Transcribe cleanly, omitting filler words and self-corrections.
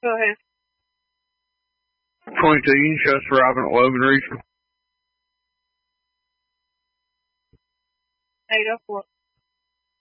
Go ahead. 22, show us arriving at Logan Regional. 804.